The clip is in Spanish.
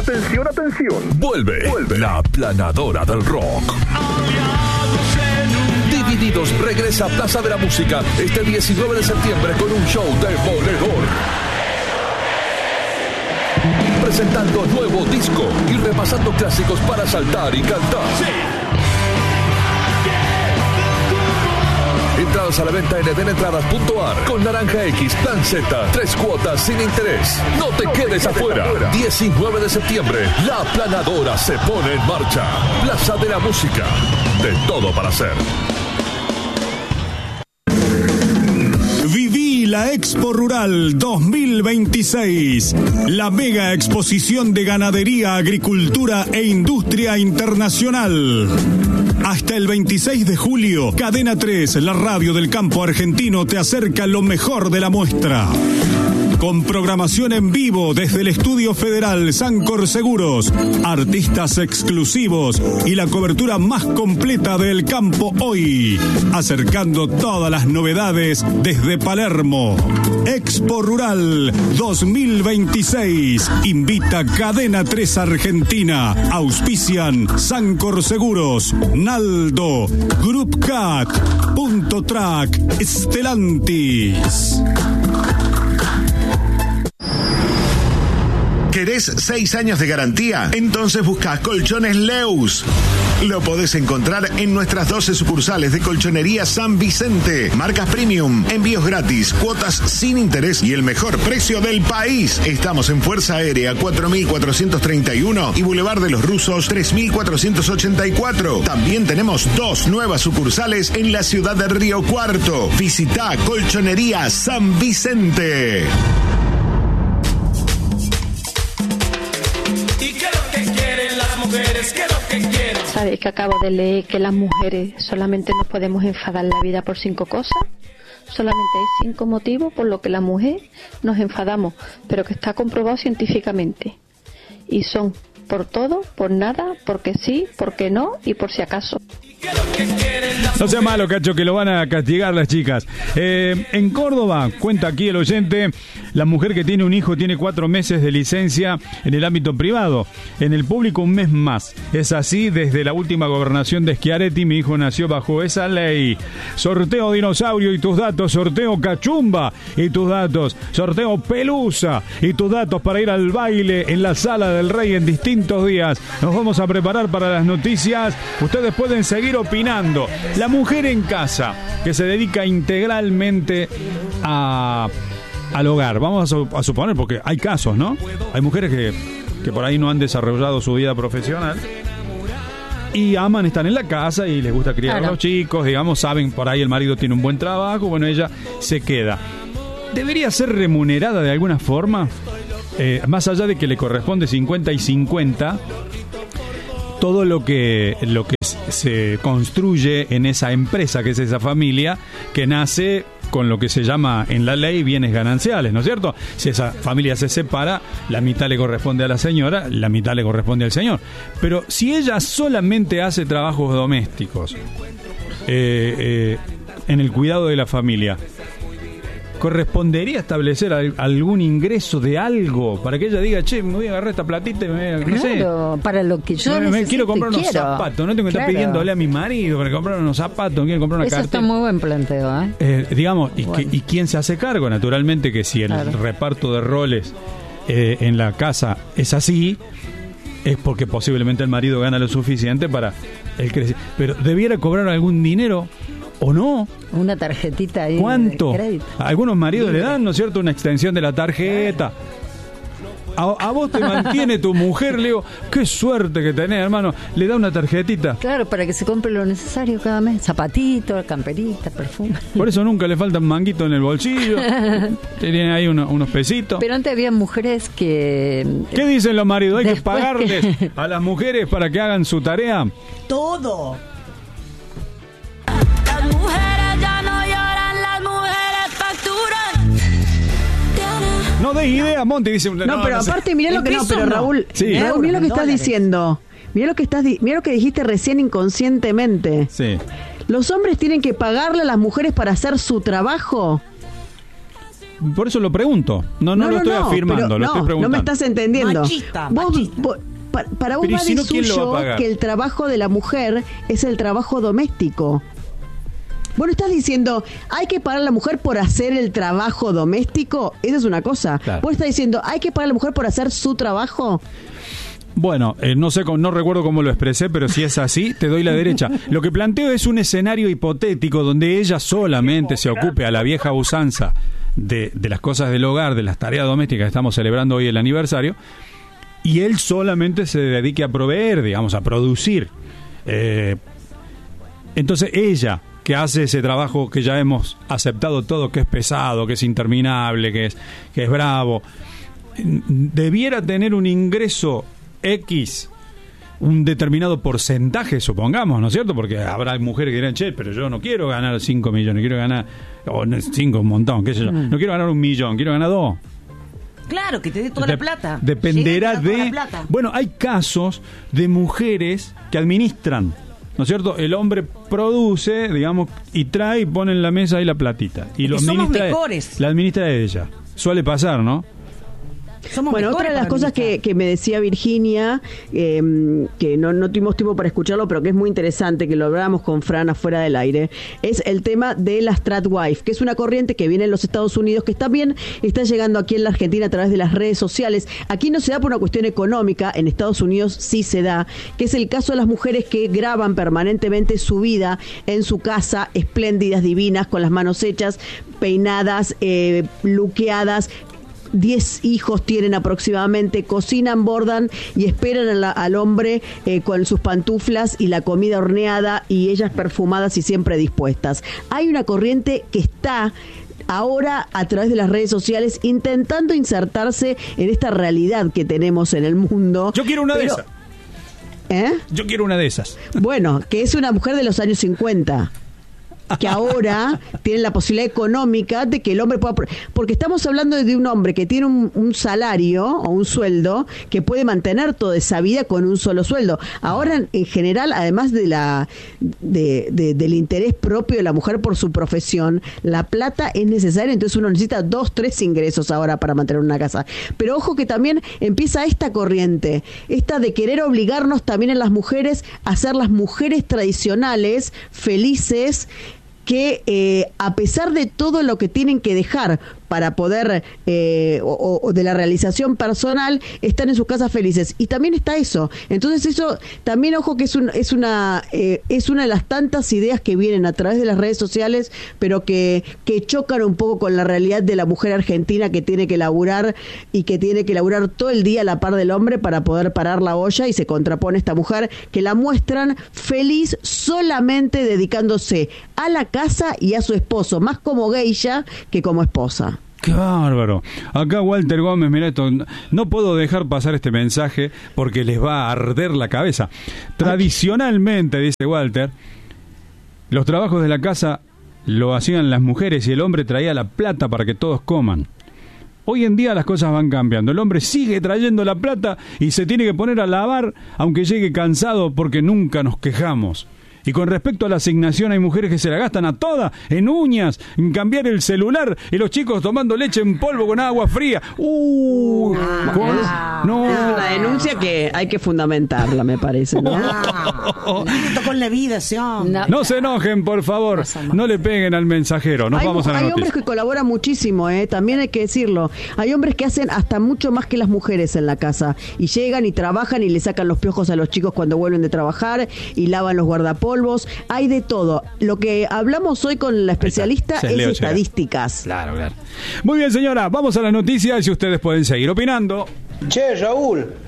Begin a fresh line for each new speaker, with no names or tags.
Atención, atención. Vuelve la aplanadora del rock. Divididos regresa a Plaza de la Música este 19 de septiembre con un show demoledor. Presentando nuevo disco y repasando clásicos para saltar y cantar. Entradas a la venta en edenetradas.ar con Naranja X, Plan Z, 3 cuotas sin interés. No te quedes afuera. 19 de septiembre, la aplanadora se pone en marcha. Plaza de la Música. De todo para hacer.
Viví la Expo Rural 2026, la mega exposición de ganadería, agricultura e industria internacional. Hasta el 26 de julio, Cadena 3, la radio del campo argentino, te acerca lo mejor de la muestra. Con programación en vivo desde el Estudio Federal Sancor Seguros, artistas exclusivos y la cobertura más completa del campo hoy, acercando todas las novedades desde Palermo. Expo Rural 2026 invita Cadena 3 Argentina. Auspician Sancor Seguros, Naldo, Group Cat, Punto Track, Stellantis.
¿Querés 6 años de garantía? Entonces buscá Colchones Leus. Lo podés encontrar en nuestras 12 sucursales de Colchonería San Vicente. Marcas premium, envíos gratis, cuotas sin interés y el mejor precio del país. Estamos en Fuerza Aérea 4431 y Boulevard de los Rusos 3484. También tenemos 2 nuevas sucursales en la ciudad de Río Cuarto. Visitá Colchonería San Vicente.
¿Sabes que acabo de leer que las mujeres solamente nos podemos enfadar en la vida por 5 cosas? Solamente hay 5 motivos por los que las mujeres nos enfadamos, pero que está comprobado científicamente. Y son por todo, por nada, porque sí, porque no y por si acaso.
No sea malo, Cacho, que lo van a castigar las chicas. En Córdoba, cuenta aquí el oyente, la mujer que tiene un hijo tiene 4 meses de licencia en el ámbito privado. En el público 1 mes más. Es así desde la última gobernación de Schiaretti. Mi hijo nació bajo esa ley. Sorteo dinosaurio y tus datos. Sorteo cachumba y tus datos. Sorteo pelusa y tus datos para ir al baile en la Sala del Rey en distintos días. Nos vamos a preparar para las noticias. Ustedes pueden seguir opinando. La mujer en casa que se dedica integralmente al hogar. Vamos a suponer, porque hay casos, ¿no? Hay mujeres que por ahí no han desarrollado su vida profesional y aman estar en la casa y les gusta criar a los chicos, digamos, saben, por ahí el marido tiene un buen trabajo, bueno, ella se queda. ¿Debería ser remunerada de alguna forma? Más allá de que le corresponde 50 y 50, todo lo que se construye en esa empresa, que es esa familia, que nace con lo que se llama en la ley bienes gananciales, ¿no es cierto? Si esa familia se separa, la mitad le corresponde a la señora, la mitad le corresponde al señor. Pero si ella solamente hace trabajos domésticos, en el cuidado de la familia, ¿correspondería establecer algún ingreso de algo para que ella diga, che, me voy a agarrar esta platita y no sé,
para lo que yo necesito,
quiero comprar unos zapatos, no tengo que estar pidiéndole a mi marido para comprar unos zapatos, quiero comprar una cartera?
Eso está muy buen planteo,
digamos, ¿y quién se hace cargo? Naturalmente que si el reparto de roles en la casa es así, es porque posiblemente el marido gana lo suficiente para el crecimiento. Pero ¿debiera cobrar algún dinero o no?
Una tarjetita ahí.
¿Cuánto?
De crédito.
Algunos maridos le dan, ¿no es cierto?, una extensión de la tarjeta. A vos te mantiene tu mujer, le digo, qué suerte que tenés, hermano, le da una tarjetita.
Claro, para que se compre lo necesario cada mes, zapatitos, camperita, perfume.
Por eso nunca le faltan manguitos en el bolsillo. Tienen ahí unos pesitos.
Pero antes había mujeres que...
¿Qué dicen los maridos? ¿Hay que pagarles a las mujeres para que hagan su tarea?
Todo.
No des idea, Monty, dice un...
No, pero aparte, mirá lo que... No, pero Raúl,
sí.
Raúl, mirá lo que estás diciendo. Mirá lo que dijiste recién inconscientemente.
Sí.
¿Los hombres tienen que pagarle a las mujeres para hacer su trabajo?
por eso lo pregunto. No lo estoy afirmando, lo estoy preguntando.
No me estás entendiendo.
Machista.
Para vos va de suyo que el trabajo de la mujer es el trabajo doméstico. Vos no estás diciendo, hay que pagar a la mujer por hacer el trabajo doméstico. Esa es una cosa.
Claro.
Vos estás diciendo, hay que pagar a la mujer por hacer su trabajo.
Bueno, no recuerdo cómo lo expresé, pero si es así, te doy la derecha. Lo que planteo es un escenario hipotético donde ella solamente se ocupe a la vieja usanza de las cosas del hogar, de las tareas domésticas que estamos celebrando hoy el aniversario, y él solamente se dedique a proveer, digamos, a producir. Entonces ella, que hace ese trabajo que ya hemos aceptado todo, que es pesado, que es interminable, que es bravo, debiera tener un ingreso X, un determinado porcentaje, supongamos, ¿no es cierto? Porque habrá mujeres que dirán, che, pero yo no quiero ganar 5 millones, quiero ganar 5, un montón, qué sé yo, no quiero ganar 1 millón, quiero ganar 2.
Claro, que te dé toda la plata.
Dependerá de... Bueno, hay casos de mujeres que administran, ¿no es cierto? El hombre produce, digamos, y trae y pone en la mesa ahí la platita. Y lo administra, la administra ella. Suele pasar, ¿no?
Bueno, otra de las cosas que me decía Virginia, que no tuvimos tiempo para escucharlo, pero que es muy interesante, que lo hablábamos con Fran afuera del aire, es el tema de la Stratwife, que es una corriente que viene en los Estados Unidos, que también está llegando aquí en la Argentina a través de las redes sociales. Aquí no se da por una cuestión económica, en Estados Unidos sí se da, que es el caso de las mujeres que graban permanentemente su vida en su casa, espléndidas, divinas, con las manos hechas, peinadas, luqueadas. 10 hijos tienen aproximadamente, cocinan, bordan y esperan al hombre con sus pantuflas y la comida horneada y ellas perfumadas y siempre dispuestas. Hay una corriente que está ahora a través de las redes sociales intentando insertarse en esta realidad que tenemos en el mundo.
Yo quiero una de esas. Yo quiero una de esas.
Bueno, que es una mujer de los años 50. Que ahora tienen la posibilidad económica de que el hombre pueda... Porque estamos hablando de un hombre que tiene un salario o un sueldo que puede mantener toda esa vida con un solo sueldo. Ahora, en general, además del interés propio de la mujer por su profesión, la plata es necesaria, entonces uno necesita 2, 3 ingresos ahora para mantener una casa. Pero ojo que también empieza esta corriente, esta de querer obligarnos también a las mujeres a ser las mujeres tradicionales, felices, que a pesar de todo lo que tienen que dejar para poder, o de la realización personal, están en sus casas felices. Y también está eso. Entonces eso, también ojo que es una de las tantas ideas que vienen a través de las redes sociales, pero que chocan un poco con la realidad de la mujer argentina que tiene que laburar y que tiene que laburar todo el día a la par del hombre para poder parar la olla, y se contrapone esta mujer que la muestran feliz solamente dedicándose a la casa y a su esposo, más como geisha que como esposa.
¡Qué bárbaro! Acá Walter Gómez, mira esto, no puedo dejar pasar este mensaje porque les va a arder la cabeza. Tradicionalmente, dice Walter, los trabajos de la casa lo hacían las mujeres y el hombre traía la plata para que todos coman. Hoy en día las cosas van cambiando. El hombre sigue trayendo la plata y se tiene que poner a lavar aunque llegue cansado, porque nunca nos quejamos. Y con respecto a la asignación, hay mujeres que se la gastan a toda, en uñas, en cambiar el celular, y los chicos tomando leche en polvo con agua fría. No.
Es una denuncia que hay que fundamentarla, me parece, ¿no?
Con la vida,
no se enojen, por favor. No le peguen al mensajero. Nos vamos a la noticia.
Hay hombres que colaboran muchísimo, también hay que decirlo. Hay hombres que hacen hasta mucho más que las mujeres en la casa. Y llegan y trabajan y le sacan los piojos a los chicos cuando vuelven de trabajar y lavan los guardapolvos. Hay de todo. Lo que hablamos hoy con la especialista es estadísticas.
Claro. Muy bien, señora, vamos a las noticias y ustedes pueden seguir opinando.
Che, Raúl,